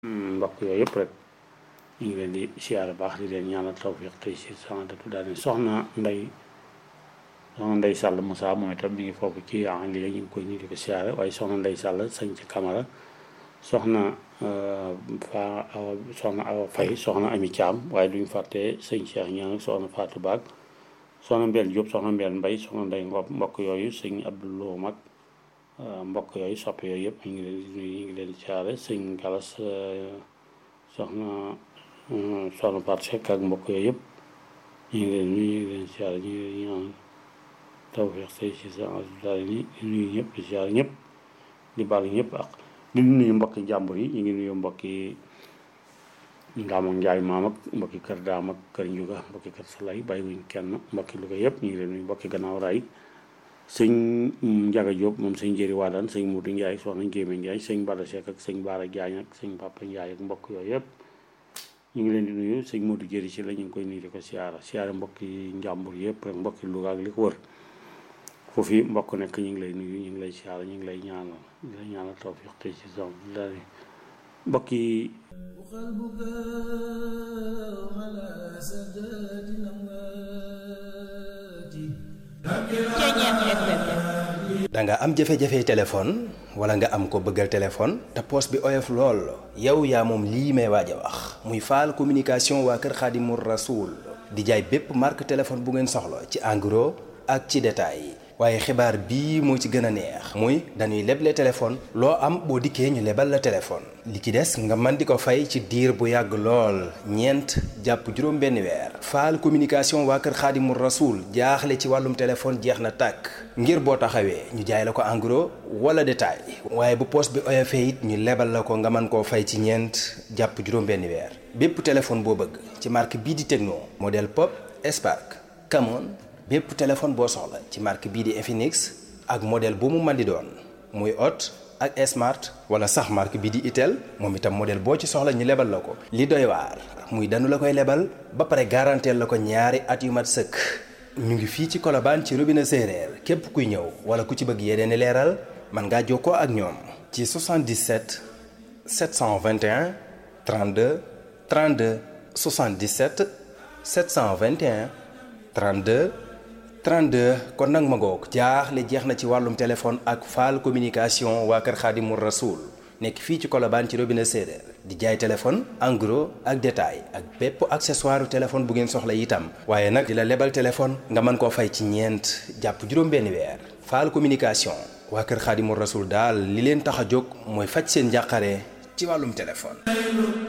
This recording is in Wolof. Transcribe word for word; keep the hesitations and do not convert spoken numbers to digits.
mbokk yooyu yëpp rek ñu ngi leen di siyaare baax di leen ñaanal tawfiq tey si soxna datu daal di soxna Ndey soxna Ndey Sall Moussa mooy itam mi ngi foofu ci en ligne ñu ngi koy ñu di ko siyaare waaye soxna Ndey Sall sañ ci Camara soxna fa awa soxna Awa Faye soxna Ami Thiam waaye duñ fàtte sëñ Cheikh Ñaan ak soxna Fatou Baag soxna Mbène Diop soxna Mbène Mbaye soxna Ndey Ngom mbokk yooyu sëñ Abdoulou Mag mbokk yooyu sopp yooyu yëpp ñu ngi leen di ñu ngi leen di siyaare sëñ Galas soxna soxna Fatou Seck ak mbokk yooyu yëpp ñu ngi leen ñu ngi leen siyaare ñu ngi leen ñaan tawfiq say si sa daal ni nuyu ñëpp di siyaare ñëpp di baalu ñëpp ak di nuyu mbokki jàmbur yi ñu ngi nuyu mbokki Ndaam ak Njaay maam ak mbokki kër Daam ak kër Njuga mbokki kër Salay bàyyi wuñ kenn mbokki Louga yëpp ñu ngi leen nuyu mbokki Gannaaw Raay sëñ Njaga Diop moom sëñ Njëri Waadaan sëñ Mudu Njaay soxna Njéeme Njaay sëñ Bada Seck ak sëñ Baara Jaañ ak sëñ Papa Njaay ak mbokk yooyu yëpp ñu ngi leen di nuyu sëñ Mudu Jëri si la ñu ngi koy nuyu di ko siyaara siyaara mbokki njàmbur yëpp rek mbokki Louga ak li ko wër foofu mbokk nekk ñu ngi lay nuyu ñu ngi lay siyaara ñu ngi lay ñaanal ñu ngi lay ñaanal tawfiq tey ci zone daal mbokk yi da nga am jafe-jafe téléphone wala nga am ko bëggal téléphone te poos bi oyof lool yow yaa moom lii may waaj a wax muy Fall communication waa kër Xaadimu Rasuul di jaay bépp marque téléphone bu ngeen soxla ci en gros ak ci détail waaye xibaar bii moo ci gën a neex muy dañuy leble téléphone loo am boo dikkee ñu lebal la téléphone li ci des nga mën di ko fay ci diir bu yàgg lool ñeent jàpp juróom benn weer Fall communication waa kër Xaadimu Rasuul jaaxle ci wàllum téléphone jeex na tàkk ngir boo taxawee ñu jaay la ko en gros wala détail waaye bu poos bi oyofee it ñu lebal la ko nga mën koo fay ci ñeent jàpp juróom benn weer bépp téléphone boo bëgg ci marque bii di Tecno modèle Pop Spark Camon bépp téléphone boo soxla ci marque bii di Infinix ak modèle bu mu mën di doon muy Hot ak Smart wala sax marque bii di Itel moom itam modèle boo ci soxla ñu lebal la ko. li doy waar muy danu la koy lebal ba pare garanteel la ko ñaari at yu mat sëkk ñu ngi fii ci Colobane ci robinet séeréer képp kuy ñëw wala ku ci bëgg yeneen i leeral mën ngaa jokkoo ak ñoom ci soixante-dix-sept sept cent vingt et un trente-deux trente-deux soixante-dix-sept sept cent vingt et un trente-deux trente-deux kon nag ma ngoog jaaxle jeex na ci wàllum téléphone ak Fall communication waa kër Xaadimu Rasuul nekk fii ci Colobane ci robinet séeréer di jaay téléphone en gros ak détail ak bépp accessoire téléphone bu ngeen soxla itam waaye nag di la lebal téléphone nga mën koo fay ci ñeent jàpp juróom-benn weer Fall communication waa kër Xaadimu Rasuul daal li leen tax a jóg mooy faj seen njàqare ci wàllum téléphone